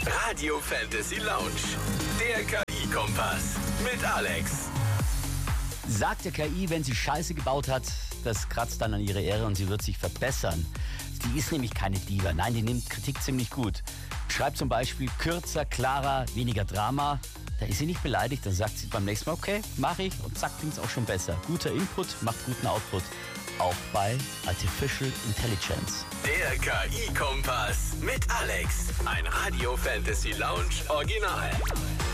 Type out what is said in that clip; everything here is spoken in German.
Radio Fantasy Lounge. Der KI-Kompass mit Alex. Sagt der KI, wenn sie Scheiße gebaut hat, das kratzt dann an ihre Ehre und sie wird sich verbessern. Die ist nämlich keine Diva. Nein, die nimmt Kritik ziemlich gut. Schreibt zum Beispiel kürzer, klarer, weniger Drama. Da ist sie nicht beleidigt, dann sagt sie beim nächsten Mal, okay, mache ich und zack, klingt's auch schon besser. Guter Input macht guten Output. Auch bei Artificial Intelligence. Der KI-Kompass mit Alex. Ein Radio Fantasy Lounge Original.